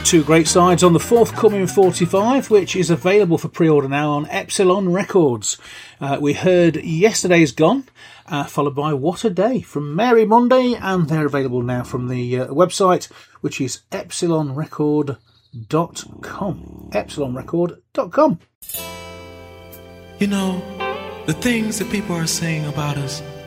two great sides on the forthcoming 45, which is available for pre-order now on Epsilon Records. We heard Yesterday's Gone, followed by What a Day from Mary Monday, and they're available now from the website, which is epsilonrecord.com. epsilonrecord.com. You know, the things that people are saying about us